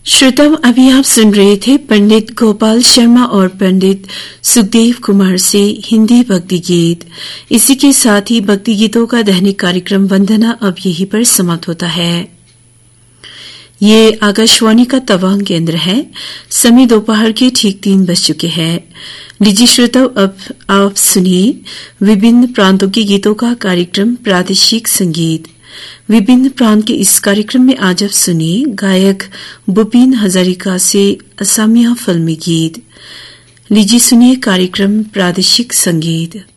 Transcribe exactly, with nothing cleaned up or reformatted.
श्रोताओ, अभी आप सुन रहे थे पंडित गोपाल शर्मा और पंडित सुखदेव कुमार से हिंदी भक्ति गीत। इसी के साथ ही भक्ति गीतों का दैनिक कार्यक्रम वंदना अब यहीं पर समाप्त होता है। ये आकाशवाणी का तवांग केंद्र है। समय दोपहर के ठीक तीन बज चुके हैं। लीजिए श्रोताओ, अब आप सुनिए विभिन्न प्रांतों के गीतों का कार्यक्रम प्रादेशिक संगीत। विभिन्न प्रांत के इस कार्यक्रम में आज आप सुनिए गायक भूपेन हजारिका से असमिया फिल्मी गीत। लीजिए सुनिए कार्यक्रम प्रादेशिक संगीत।